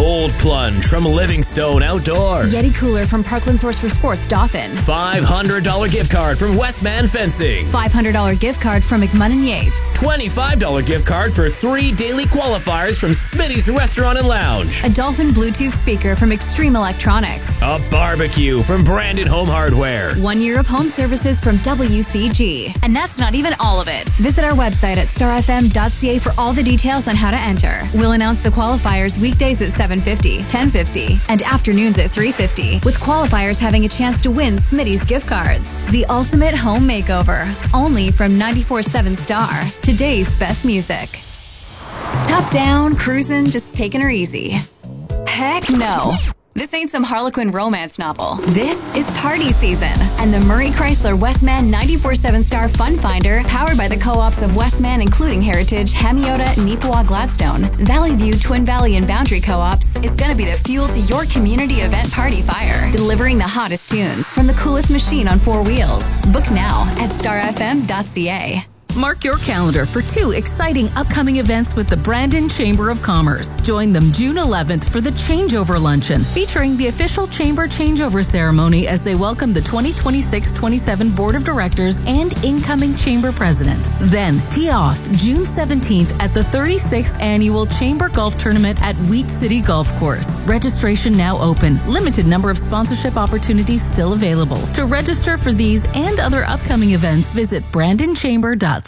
Cold plunge from Livingstone Outdoor. Yeti cooler from Parkland Source for Sports, Dauphin. $500 gift card from Westman Fencing. $500 gift card from McMunn & Yates. $25 gift card for 3 daily qualifiers from Smitty's Restaurant and Lounge. A Dolphin Bluetooth speaker from Extreme Electronics. A barbecue from Brandon Home Hardware. 1 year of home services from WCG. And that's not even all of it. Visit our website at starfm.ca for all the details on how to enter. We'll announce the qualifiers weekdays at 7:50, 10:50, and afternoons at 3:50, with qualifiers having a chance to win Smitty's gift cards. The ultimate home makeover, only from 94.7 Star, today's best music. Top down, cruising, just taking her easy. Heck no. This ain't some Harlequin romance novel. This is party season. And the Murray Chrysler Westman 94.7 Star Fun Finder, powered by the co-ops of Westman, including Heritage, Hamiota, Neepawa, Gladstone, Valley View, Twin Valley, and Boundary co-ops, is going to be the fuel to your community event party fire, delivering the hottest tunes from the coolest machine on 4 wheels. Book now at starfm.ca. Mark your calendar for 2 exciting upcoming events with the Brandon Chamber of Commerce. Join them June 11th for the Changeover Luncheon, featuring the official Chamber Changeover Ceremony as they welcome the 2026-27 Board of Directors and incoming Chamber President. Then, tee off June 17th at the 36th Annual Chamber Golf Tournament at Wheat City Golf Course. Registration now open. Limited number of sponsorship opportunities still available. To register for these and other upcoming events, visit brandonchamber.ca.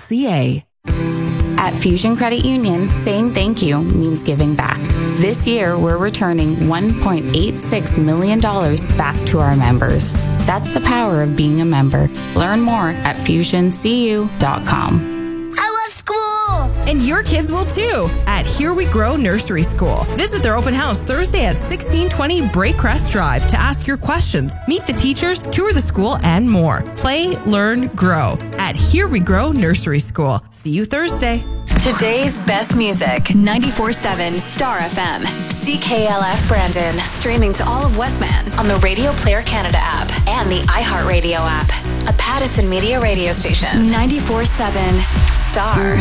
At Fusion Credit Union, saying thank you means giving back. This year, we're returning $1.86 million back to our members. That's the power of being a member. Learn more at FusionCU.com. And your kids will too at Here We Grow Nursery School. Visit their open house Thursday at 1620 Braycrest Drive to ask your questions, meet the teachers, tour the school, and more. Play, learn, grow at Here We Grow Nursery School. See you Thursday. Today's best music, 94.7 Star FM. CKLF Brandon, streaming to all of Westman on the Radio Player Canada app and the iHeartRadio app. A Pattison Media radio station. 94.7 Star.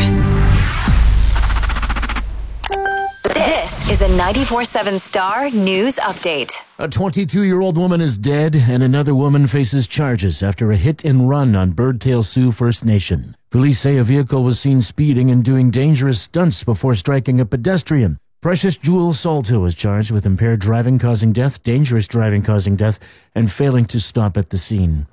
This is a 94.7 Star News Update. A 22-year-old woman is dead and another woman faces charges after a hit and run on Birdtail Sioux First Nation. Police say a vehicle was seen speeding and doing dangerous stunts before striking a pedestrian. Precious Jewel Salto was charged with impaired driving causing death, dangerous driving causing death, and failing to stop at the scene.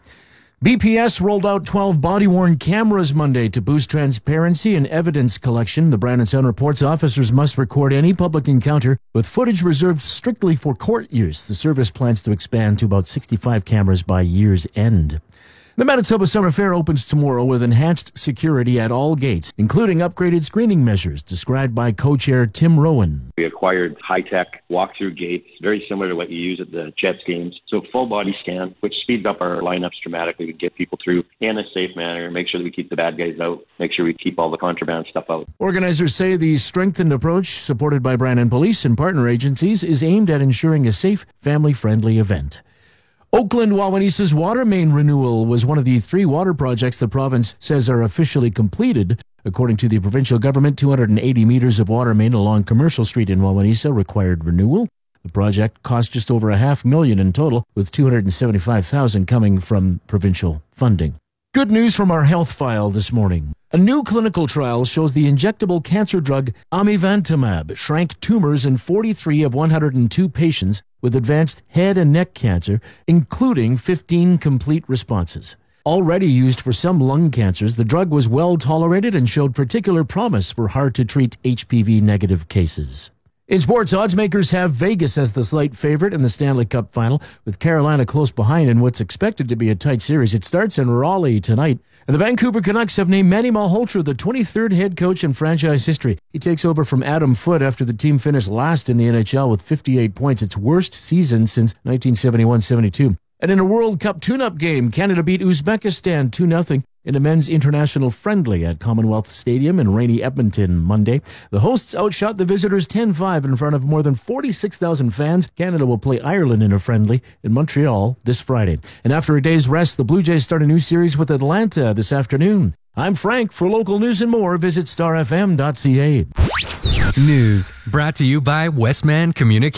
BPS rolled out 12 body-worn cameras Monday to boost transparency and evidence collection. The Brandon Sun reports officers must record any public encounter with footage reserved strictly for court use. The service plans to expand to about 65 cameras by year's end. The Manitoba Summer Fair opens tomorrow with enhanced security at all gates, including upgraded screening measures, described by co-chair Tim Rowan. We acquired high-tech walk-through gates, very similar to what you use at the Jets games. So full body scan, which speeds up our lineups dramatically to get people through in a safe manner, make sure that we keep the bad guys out, make sure we keep all the contraband stuff out. Organizers say the strengthened approach, supported by Brandon Police and partner agencies, is aimed at ensuring a safe, family-friendly event. Oakland Wawanesa's water main renewal was one of the 3 water projects the province says are officially completed. According to the provincial government, 280 meters of water main along Commercial Street in Wawanesa required renewal. The project cost just over $500,000 in total, with $275,000 coming from provincial funding. Good news from our health file this morning. A new clinical trial shows the injectable cancer drug amivantamab shrank tumors in 43 of 102 patients with advanced head and neck cancer, including 15 complete responses. Already used for some lung cancers, the drug was well tolerated and showed particular promise for hard-to-treat HPV-negative cases. In sports, odds makers have Vegas as the slight favorite in the Stanley Cup final, with Carolina close behind in what's expected to be a tight series. It starts in Raleigh tonight. And the Vancouver Canucks have named Manny Malhotra the 23rd head coach in franchise history. He takes over from Adam Foote after the team finished last in the NHL with 58 points, its worst season since 1971-72. And in a World Cup tune-up game, Canada beat Uzbekistan 2-0 in a men's international friendly at Commonwealth Stadium in rainy Edmonton Monday. The hosts outshot the visitors 10-5 in front of more than 46,000 fans. Canada will play Ireland in a friendly in Montreal this Friday. And after a day's rest, the Blue Jays start a new series with Atlanta this afternoon. I'm Frank. For local news and more, visit starfm.ca. News brought to you by Westman Communications.